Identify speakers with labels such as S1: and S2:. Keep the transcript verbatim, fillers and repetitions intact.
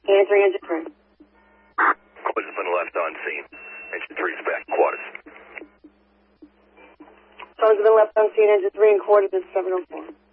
S1: Answering engine three.
S2: Quarters has been left on scene. Engine three is back. Quarters.
S1: Charge has been left on scene. Engine three and quarters is seven oh four.